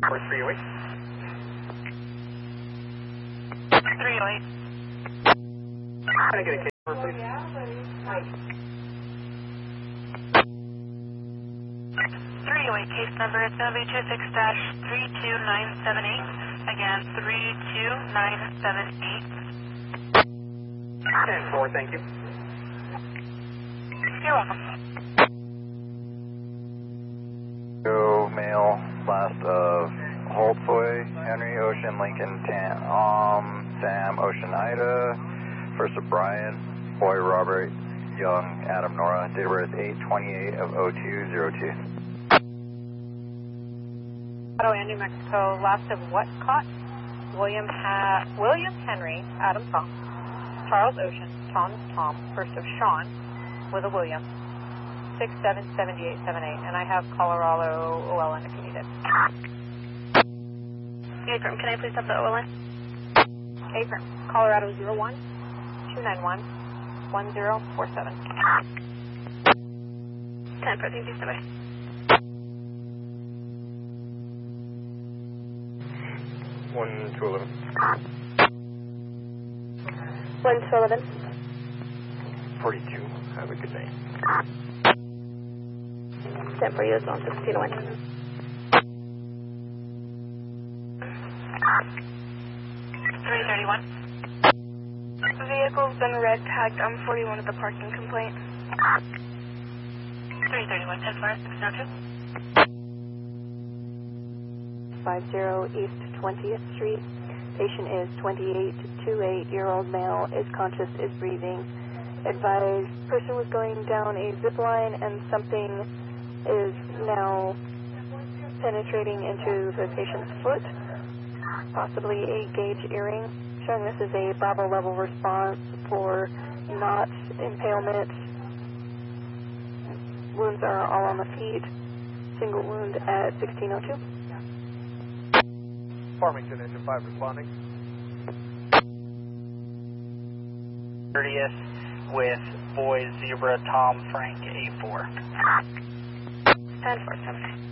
308. 308. Can I get a case number, please? 308 case number is going to be 26-32978. Again, 32978. 10-4, thank you. You're welcome. Go male, last of Holtzway, Henry, Ocean, Lincoln, Sam, Ocean, Ida, first of Brian, Boy, Robert, Young, Adam, Nora, date of birth 8/28 of 0202. Auto and New Mexico, last of Westcott, William Henry, Adam Tom, Charles Ocean, Tom, first of Sean, with a William, 677878, and I have Colorado OLN if you need it. Affirm, can I please have the OLN? Affirm, Colorado 01 291 1047. 10-4, thank you, somebody. 1-211. 1-211. 42, have a good day. 10 for you as well, 1601. 331. Vehicle's been red tagged. I'm 41 at the parking complaint. 331, 10-4, 602. 50 East 20th Street. Patient is 28-year-old male, is conscious, is breathing. Advised person was going down a zip line and something is now penetrating into the patient's foot, possibly a gauge earring. Showing this is a Bravo level response for not impalement. Wounds are all on the feet. Single wound at 1602. Farmington, engine 5 responding. 30th with Boy, Zebra, Tom, Frank, A4. 10-4, 7.